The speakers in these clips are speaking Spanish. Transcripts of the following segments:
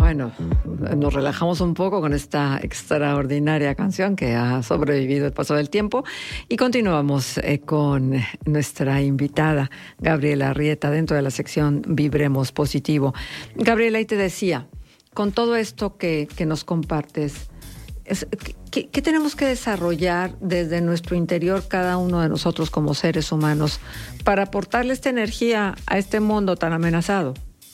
Bueno, nos relajamos un poco con esta extraordinaria canción que ha sobrevivido el paso del tiempo y continuamos con nuestra invitada Gabriela Arrieta dentro de la sección Vibremos Positivo. Gabriela, y te decía, con todo esto que nos compartes, ¿qué tenemos que desarrollar desde nuestro interior cada uno de nosotros como seres humanos para aportarle esta energía a este mundo tan amenazado?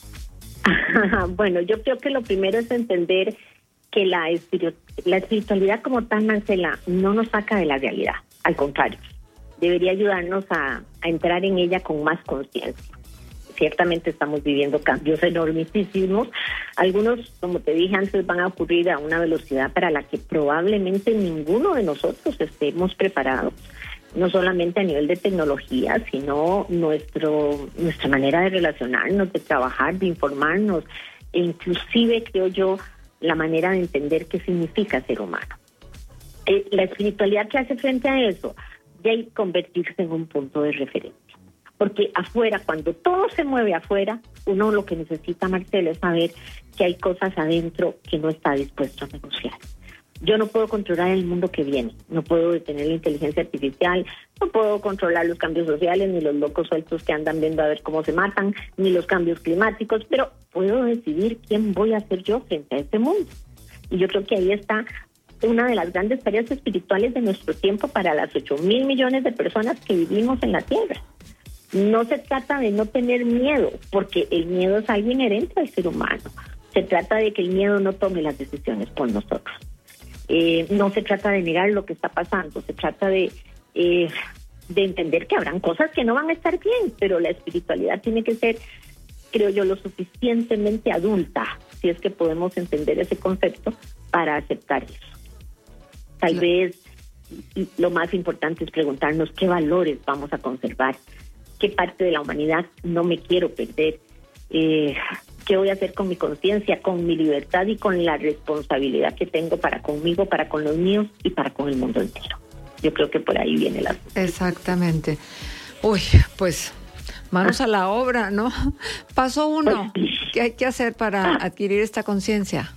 Bueno, yo creo que lo primero es entender que la espiritualidad como tal, Marcela, no nos saca de la realidad. Al contrario, debería ayudarnos a entrar en ella con más conciencia. Ciertamente estamos viviendo cambios enormísimos. Algunos, como te dije antes, van a ocurrir a una velocidad para la que probablemente ninguno de nosotros estemos preparados. No solamente a nivel de tecnología, sino nuestra manera de relacionarnos, de trabajar, de informarnos, e inclusive, creo yo, la manera de entender qué significa ser humano. La espiritualidad que hace frente a eso, de convertirse en un punto de referencia. Porque afuera, cuando todo se mueve afuera, uno lo que necesita, Marcela, es saber que hay cosas adentro que no está dispuesto a negociar. Yo no puedo controlar el mundo que viene, no puedo detener la inteligencia artificial, no puedo controlar los cambios sociales, ni los locos sueltos que andan viendo a ver cómo se matan, ni los cambios climáticos, pero puedo decidir quién voy a ser yo frente a este mundo. Y yo creo que ahí está una de las grandes tareas espirituales de nuestro tiempo para las 8,000 millones de personas que vivimos en la Tierra. No se trata de no tener miedo, porque el miedo es algo inherente al ser humano. Se trata de que el miedo no tome las decisiones por nosotros. No se trata de negar lo que está pasando, se trata de entender que habrán cosas que no van a estar bien, pero la espiritualidad tiene que ser, creo yo, lo suficientemente adulta, si es que podemos entender ese concepto, para aceptar eso. Tal vez lo más importante es preguntarnos qué valores vamos a conservar, qué parte de la humanidad no me quiero perder, qué voy a hacer con mi conciencia, con mi libertad y con la responsabilidad que tengo para conmigo, para con los míos y para con el mundo entero. Yo creo que por ahí viene la... Exactamente. Uy, pues manos a la obra, ¿no? Paso 1, ¿qué hay que hacer para adquirir esta conciencia?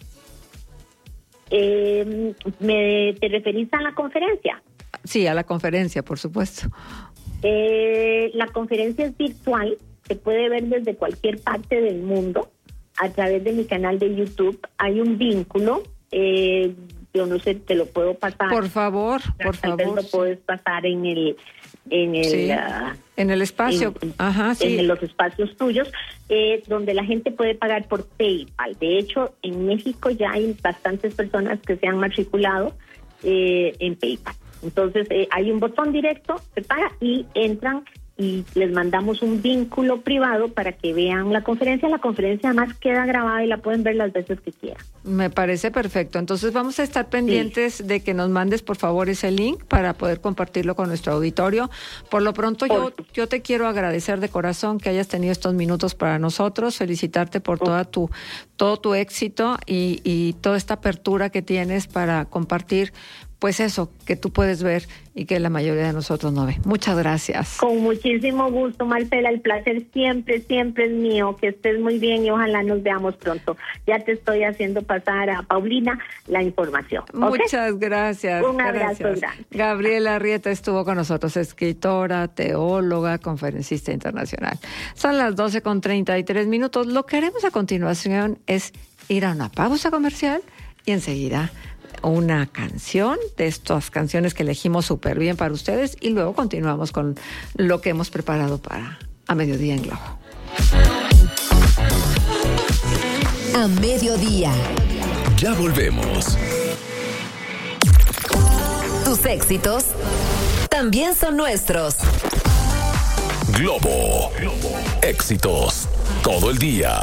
¿Te referís a la conferencia? Sí, a la conferencia, por supuesto. La conferencia es virtual, se puede ver desde cualquier parte del mundo a través de mi canal de YouTube. Hay un vínculo, yo no sé, te lo puedo pasar. Por favor. Tal vez lo puedes pasar en el espacio, en los espacios tuyos, donde la gente puede pagar por PayPal. De hecho, en México ya hay bastantes personas que se han matriculado en PayPal. Entonces, hay un botón directo, se paga y entran y les mandamos un vínculo privado para que vean la conferencia. La conferencia además queda grabada y la pueden ver las veces que quieran. Me parece perfecto. Entonces vamos a estar pendientes de que nos mandes por favor ese link para poder compartirlo con nuestro auditorio. Por lo pronto yo te quiero agradecer de corazón que hayas tenido estos minutos para nosotros, felicitarte por todo tu éxito y toda esta apertura que tienes para compartir pues eso que tú puedes ver y que la mayoría de nosotros no ve. Muchas gracias. Con muchísimo gusto, Marcela. El placer siempre es mío. Que estés muy bien y ojalá nos veamos pronto. Ya te estoy haciendo pasar a Paulina la información. ¿Okay? Muchas gracias. Un abrazo grande. Gabriela Arrieta estuvo con nosotros, escritora, teóloga, conferencista internacional. Son las 12:33. Lo que haremos a continuación es ir a una pausa comercial y enseguida una canción de estas canciones que elegimos súper bien para ustedes y luego continuamos con lo que hemos preparado para A Mediodía en Globo. A Mediodía. Ya volvemos. Tus éxitos también son nuestros. Globo. Éxitos todo el día.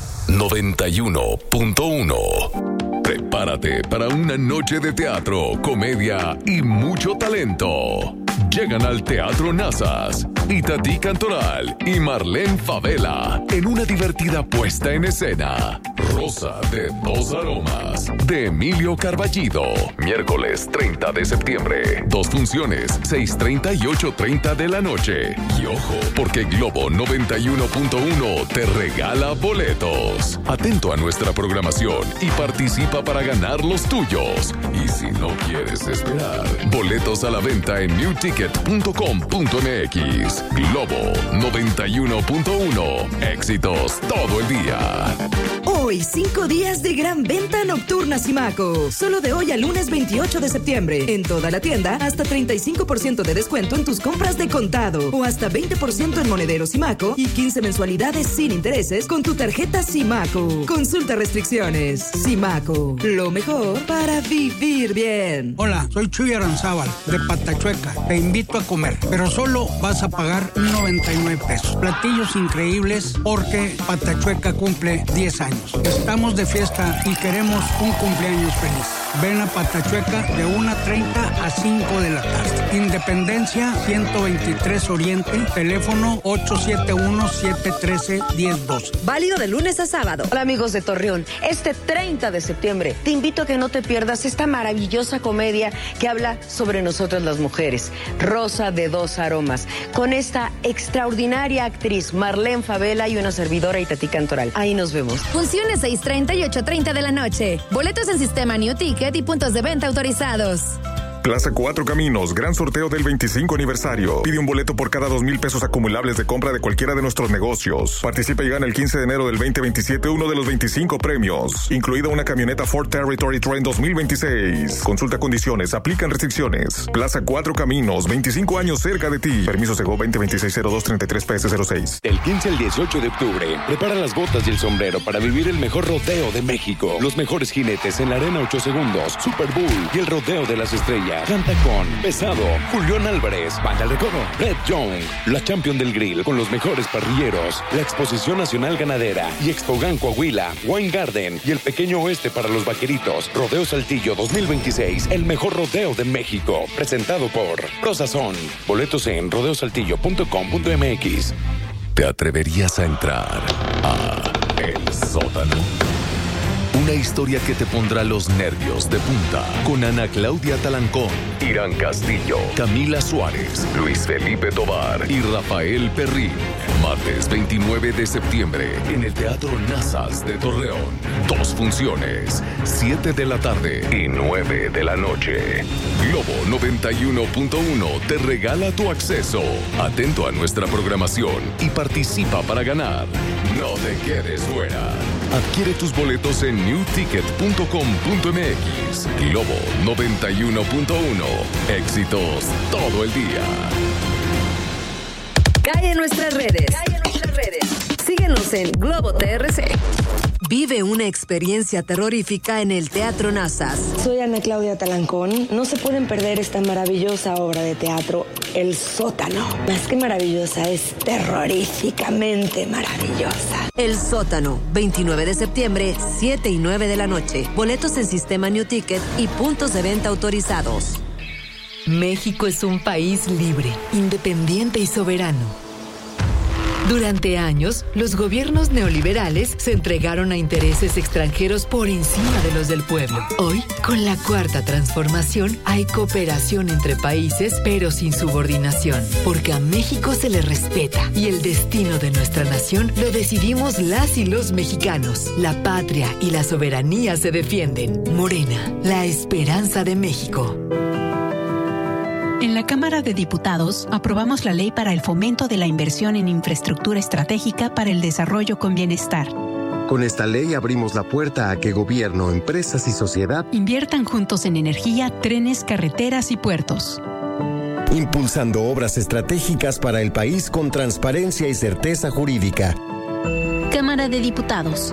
91.1. Prepárate para una noche de teatro, comedia y mucho talento. Llegan al Teatro Nazas Itatí Cantoral y Marlene Favela en una divertida puesta en escena. Rosa de dos aromas, de Emilio Carballido. Miércoles 30 de septiembre. 2 funciones, 6:30 y 8:30 de la noche. Y ojo, porque Globo 91.1 te regala boletos. Atento a nuestra programación y participa para ganar los tuyos. Y si no quieres esperar, boletos a la venta en newticket.com.mx. Globo 91.1. Éxitos todo el día. Hoy, 5 días de gran venta nocturna Simaco. Solo de hoy al lunes 28 de septiembre. En toda la tienda, hasta 35% de descuento en tus compras de contado. O hasta 20% en monedero Simaco y 15 mensualidades sin intereses con tu tarjeta Simaco. Consulta restricciones. Simaco, lo mejor para vivir bien. Hola, soy Chuy Aranzábal, de Patachueca. Te invito a comer, pero solo vas a pagar 99 pesos. Platillos increíbles porque Patachueca cumple 10 años. Estamos de fiesta y queremos un cumpleaños feliz. Ven a Patachueca de 1:30 a 5 de la tarde. Independencia 123 Oriente, teléfono 871-713-1012. Válido de lunes a sábado. Hola amigos de Torreón, este 30 de septiembre te invito a que no te pierdas esta maravillosa comedia que habla sobre nosotras las mujeres, Rosa de dos aromas, con esta extraordinaria actriz Marlene Favela y una servidora Itatí Cantoral. Ahí nos vemos. Funciones 6:30 y 8:30 de la noche. Boletos en sistema New Ticket y puntos de venta autorizados. Plaza Cuatro Caminos, gran sorteo del 25 aniversario. Pide un boleto por cada 2,000 pesos acumulables de compra de cualquiera de nuestros negocios. Participa y gana el 15 de enero del 2027 uno de los 25 premios, incluida una camioneta Ford Territory Trend 2026. Consulta condiciones, aplican restricciones. Plaza Cuatro Caminos, 25 años cerca de ti. Permiso Segov 2026-0233-PS06. Del 15 al 18 de octubre, prepara las botas y el sombrero para vivir el mejor rodeo de México. Los mejores jinetes en la Arena 8 Segundos, Super Bowl y el Rodeo de las Estrellas. Canta con Pesado, Julián Álvarez, Banda de Recodo, Red Young, la Champion del Grill con los mejores parrilleros, la Exposición Nacional Ganadera y Expogan Coahuila, Wine Garden y el Pequeño Oeste para los Vaqueritos. Rodeo Saltillo 2026, el mejor rodeo de México. Presentado por Prosazón. Boletos en rodeosaltillo.com.mx. ¿Te atreverías a entrar a El Sótano? Una historia que te pondrá los nervios de punta. Con Ana Claudia Talancón, Irán Castillo, Camila Suárez, Luis Felipe Tovar y Rafael Perrín. Martes 29 de septiembre en el Teatro Nazas de Torreón. 2 funciones, 7 de la tarde y 9 de la noche. Globo 91.1 te regala tu acceso. Atento a nuestra programación y participa para ganar. No te quedes fuera. Adquiere tus boletos en newticket.com.mx. Globo 91.1. Éxitos todo el día. Cae en nuestras redes. Síguenos en Globo TRC. Vive una experiencia terrorífica en el Teatro Nazas. Soy Ana Claudia Talancón. No se pueden perder esta maravillosa obra de teatro, El Sótano. Más que maravillosa, es terroríficamente maravillosa. El Sótano, 29 de septiembre, 7 y 9 de la noche. Boletos en sistema New Ticket y puntos de venta autorizados. México es un país libre, independiente y soberano. Durante años, los gobiernos neoliberales se entregaron a intereses extranjeros por encima de los del pueblo. Hoy, con la Cuarta Transformación, hay cooperación entre países, pero sin subordinación, porque a México se le respeta y el destino de nuestra nación lo decidimos las y los mexicanos. La patria y la soberanía se defienden. Morena, la esperanza de México. En la Cámara de Diputados aprobamos la ley para el fomento de la inversión en infraestructura estratégica para el desarrollo con bienestar. Con esta ley abrimos la puerta a que gobierno, empresas y sociedad inviertan juntos en energía, trenes, carreteras y puertos. Impulsando obras estratégicas para el país con transparencia y certeza jurídica. Cámara de Diputados,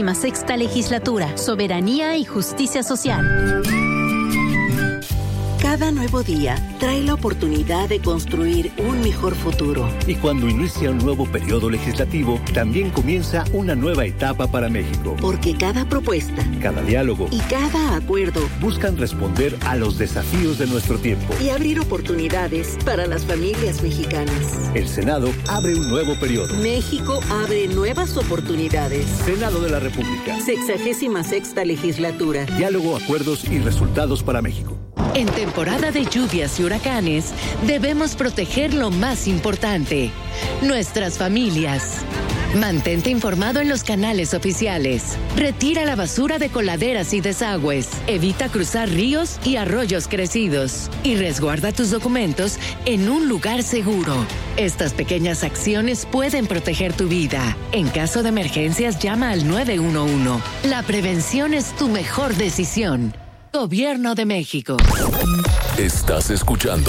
66ª Legislatura, Soberanía y Justicia Social. Cada nuevo día trae la oportunidad de construir un mejor futuro. Y cuando inicia un nuevo periodo legislativo, también comienza una nueva etapa para México. Porque cada propuesta, cada diálogo y cada acuerdo buscan responder a los desafíos de nuestro tiempo y abrir oportunidades para las familias mexicanas. El Senado abre un nuevo periodo. México abre nuevas oportunidades. Senado de la República. 66ª legislatura. Diálogo, acuerdos y resultados para México. En temporada de lluvias y huracanes, debemos proteger lo más importante, nuestras familias. Mantente informado en los canales oficiales. Retira la basura de coladeras y desagües. Evita cruzar ríos y arroyos crecidos. Y resguarda tus documentos en un lugar seguro. Estas pequeñas acciones pueden proteger tu vida. En caso de emergencias, llama al 911. La prevención es tu mejor decisión. Gobierno de México. Estás escuchando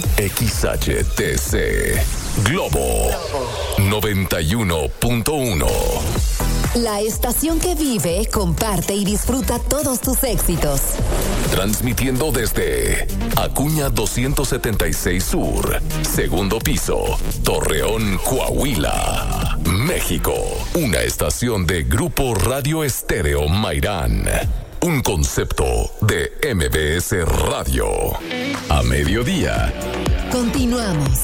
XHTC Globo 91.1. La estación que vive, comparte y disfruta todos tus éxitos. Transmitiendo desde Acuña 276 Sur, segundo piso, Torreón, Coahuila, México. Una estación de Grupo Radio Estéreo Mairán. Un concepto de MBS Radio. A mediodía. Continuamos.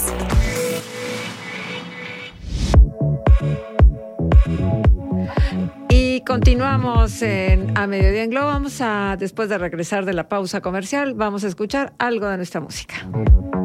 Y continuamos a mediodía en Globo. Después de regresar de la pausa comercial, vamos a escuchar algo de nuestra música.